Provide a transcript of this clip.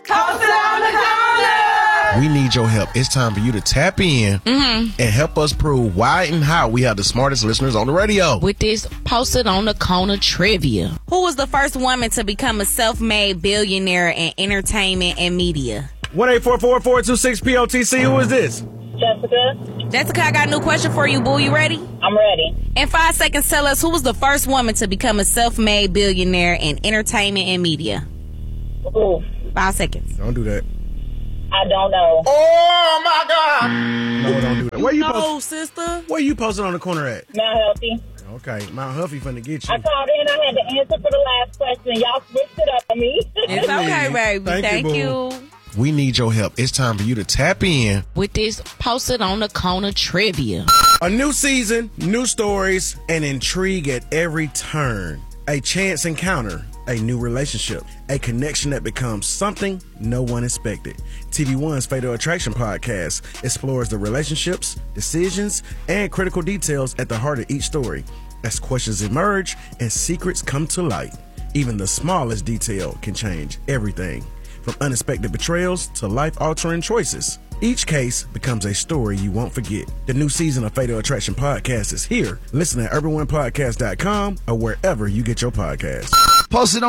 Post it on the corner. We need your help. It's time for you to tap in and help us prove why and how we have the smartest listeners on the radio. With this Posted on the Corner trivia. Who was the first woman to become a self-made billionaire in entertainment and media? 1-844-426-POTC. Who is this? Jessica, Jessica, I got a new question for you, boo. You ready? I'm ready. In 5 seconds, tell us who was the first woman to become a self-made billionaire in entertainment and media. Ooh, 5 seconds. Don't do that. I don't know. Oh, my God. No, don't do that. Sister. Where you posted on the corner at? Not healthy. Okay, Mount Huffy finna get you. I called in. I had to answer for the last question. Y'all switched it up on me. It's okay, baby. Thank you, you. We need your help. It's time for you to tap in. With this Posted on the Corner trivia. A new season, new stories, and intrigue at every turn. A chance encounter, a new relationship, a connection that becomes something no one expected. TV One's Fatal Attraction podcast explores the relationships, decisions, and critical details at the heart of each story. As questions emerge and secrets come to light, even the smallest detail can change everything. From unexpected betrayals to life-altering choices, each case becomes a story you won't forget. The new season of Fatal Attraction podcast is here. Listen at urban1podcast.com or wherever you get your podcasts. Post it on